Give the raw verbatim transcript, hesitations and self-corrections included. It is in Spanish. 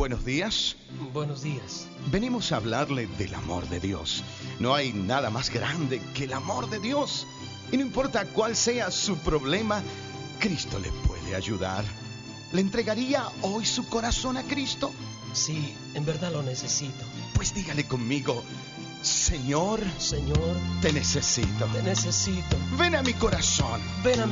Buenos días. Buenos días. Venimos a hablarle del amor de Dios. No hay nada más grande que el amor de Dios. Y no importa cuál sea su problema, Cristo le puede ayudar. ¿Le entregaría hoy su corazón a Cristo? Sí, en verdad lo necesito. Pues dígale conmigo: Señor, Señor, te necesito. te necesito. Ven a mi corazón. Ven a